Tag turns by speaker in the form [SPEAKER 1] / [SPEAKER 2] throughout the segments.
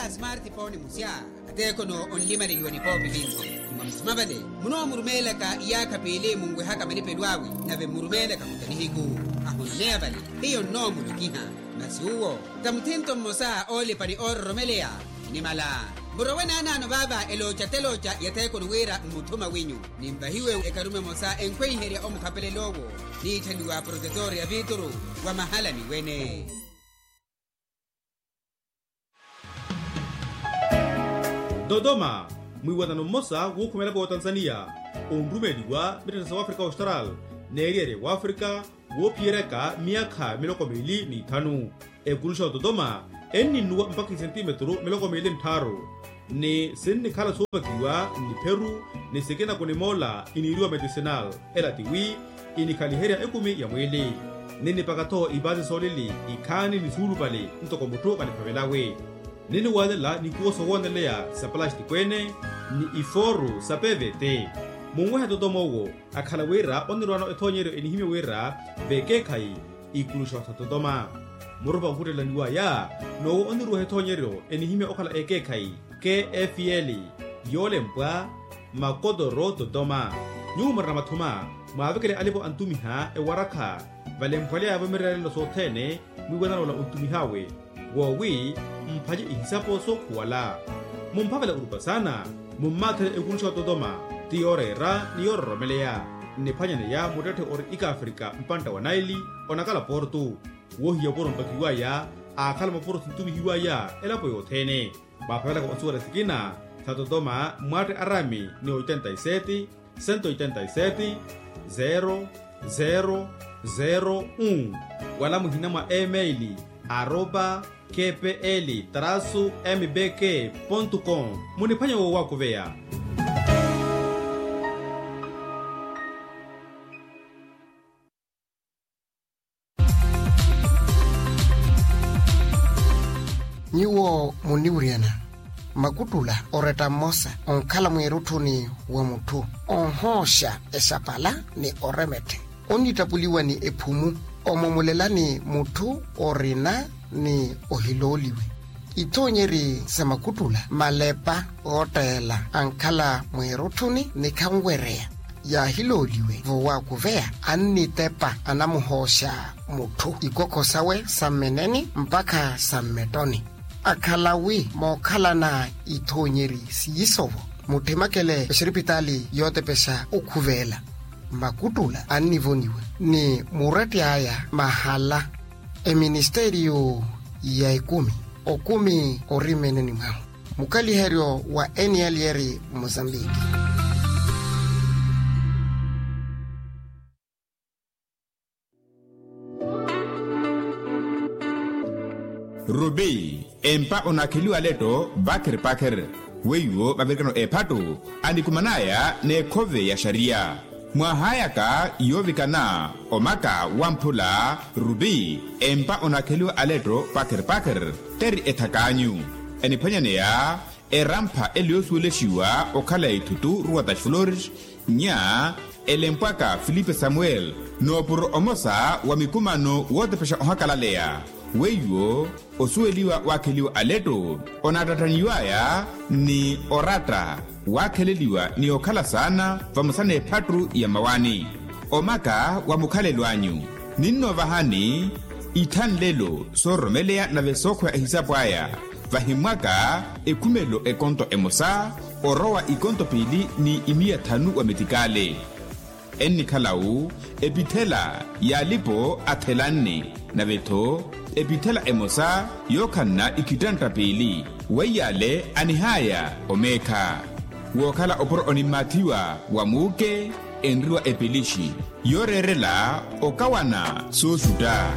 [SPEAKER 1] smartphone musya atekono onlima liliwani popi vinzi mwamsumabale muno murumeleka iyaka pele mungwe haka manipelwawi nave murumeleka kutanihiku ahononea bale hiyo no mulukiha nasi uwo tamutinto mosa ole pani romelea ni mala Burawena nano baba elocha yatekono wera mutuma winyu nimbahiwe ekarume mosa enkwe heria omukapele lowo ni taniwa protetori ya vituru wa mahala ni wene
[SPEAKER 2] Dodoma mwiwatano mosa wukumela wa Tanzania onrumeli wa Mitesa wa Afrika Austral neriere wa Afrika wo piereka miaka 25 ekulusha Dodoma eni nuwa mpaka centimetro 25 ni sinni kala sobakiwa ni Peru ni sekena kone mola iniriwa medicinal elatiwi inikaliheria ekumi ya mwili nini pakato ibazi solili ikani ni surubali ntoko mutu kanipamelawe nini wadela ni kuoso wandelea sa plastic kwene ni iforu sa PVT mungwe Dodoma wo akalawera onirwano etonyero enihime wera bekekai ikulusha Dodoma muruba hudela niwa ya no oniru etonyero enihime okala ekekai KFL yolempwa makodoro Dodoma nyumara mathuma mavekele alipo antumiha ewaraka valempwale abamerele no sotene mwiwana la untumihawe wowi mpaje ihisapo so kuwala mumpavela urupa sana mummathe ekulusha Dodoma tiorera ni romelea nepanyane ya mutete ori ika Afrika mpanta wa Naili onakala portu wohiya poro mpakiwa ya akala maporo tuntumihiwa ya elapo yothene bapavela kwa onsura sikina sa Dodoma mwate arami ni 87 187 0001 wala muhina mwa emaili @kpl-mbk.com munipanya wo wako vea
[SPEAKER 3] niwo muniuriana makutula oreta mosa onkala mwerutuni wa mutu onhosha esapala ni oremete onitapuliwa ni epumu omomulelani mutu orina ni ohiloliwe itonyeri samakutula malepa otela ankala mwerutuni ni kangwerea ya hiloliwe vowa kuvea anitepa anamuhosha mutu ikokosawe sameneni mpaka sametoni akalawi mokala na itonyeri siyisovo mutemakele shiripitali yote pesa ukuvela makutula anivoniwe ni murati haya mahala ministerio ya 10 okumi orimeneni mwaho mukali herio wa NLR Mozambique.
[SPEAKER 4] Rubi empa onakiliwa leto bakir paker weyo babirkano epato andikumanaya ne kove ya sharia mwahayaka yovikana omaka wampula Rubi empa onakiliwa aleto paker teri etakanyu enipanyanea erampa eliosueleshiwa okala itutu ruatash flores nya elempaka Filipe Samuel no por omosa wa mikumano wote pesha ohakalalea weyo osueliwa wakeliwa aleto onatataniwaya ni orata wakeleliwa ni okala sana vamusane patru ya mawani omaka wa mukale lwanyu ninno vahani itan lelo soromelea na vesokwe ehisapu aya vahimwaka ekumelo ekonto emosa orowa ikonto pili ni 500 wa metikale enni kalau epitela yalipo atelani na veto epitela emosa yokanna ikitanta pili weyale anihaya omeka wokala opor onimatiwa wamuke enriwa epilishi yorerela okawana sosuda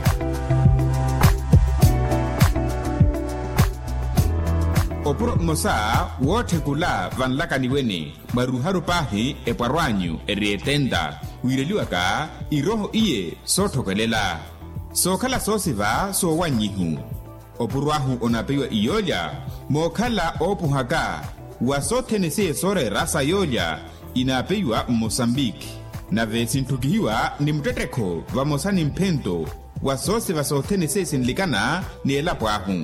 [SPEAKER 4] opor mosa wote kula vanlakaniwene maruharu pahi eparwanyu erietenda wireliwaka iroho iye sotokelela sokala sosiva so wanyihu opurwahu onapewa iyolya mokala opuhaka wasotenese sore rasa yolya inapewa Mozambique na vesintukihiwa ni mteteko vamosani mpento wasose vasotenese sinlikana ni elapwahu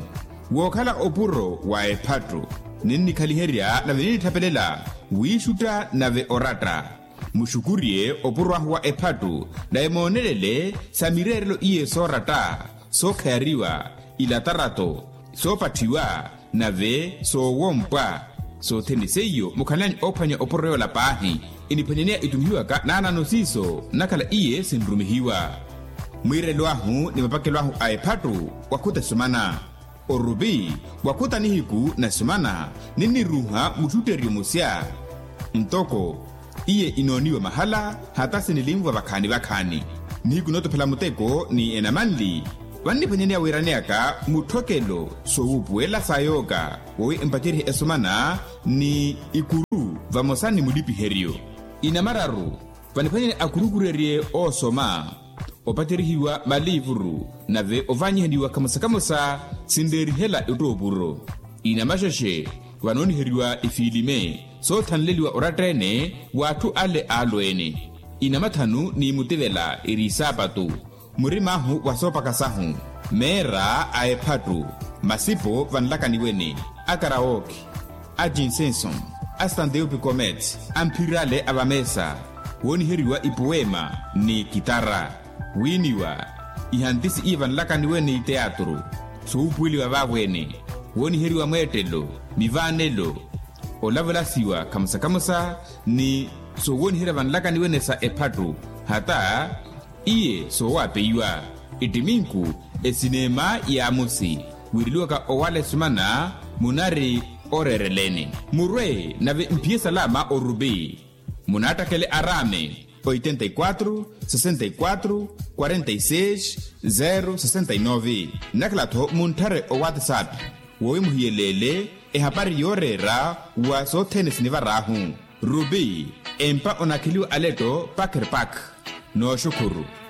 [SPEAKER 4] wokhala opuro wa ephatru ninnikhaliherya nave ninithapelela wiishuta nave orata mushukurie opuro ahu wa ephatru na emoonelele samirerelo iye soorata sookhayariwa ilatarato soopathiwa nave soowompwa soothenise mukhalani ophwanya opuro yola paahi iniphwanyanea itumihiwaka naanano siiso nakhala iye sinrumihiwa mwirelo ahu ni mapakelo ahu a ephatru wakhuta sumana orubi wakhuta nihiku na sumana niniruha muthuteriyo musya ntoko iye inooniwa mahala hata sinilimvwa vakhani nihiku notophela muteko ni enamanli vanniphwanyanea wiraneaka muthokelo sowupuela sayoka wowi empatyerihe esumana ni ikuru vamosani mulipiheryo inamararu vaniphwanyane akurukurerye oosoma opatyerihiwa malivuru nave ovanyihaniwa kamosa sinderihela itoopuro inamasheshe vanoniheriwa ifilime soothanleliwa orattene waathu ale aloene inamathanu ni mutivela irisapatu murimahu wasoopakasahu meera a ephatru masipo vanlakaniwene a karaoke a jinsenson a standeu picomet a mphirale avamesa wooniheriwa ipoema ni kitara winiwa ihantisi iye vanlakaniwene iteatro soupwiliwa vavwene wooniheriwa mweetelo mivaanelo olavelasiwa kamusa ni sowoonihera vanlakaniwene sa ephatru hata iye sowaapeyiwa itiminku esinema ya amusi wiriliwaka owale sumana munari orerelene murwe nave mpie salama orubi munatakele arame 84 64 46 069 naklatho munthare o WhatsApp wowi muhiyelele ehapari yorera wa soothenesi varahu rubi empa onakhiliwa aleto pakerpak no shukuru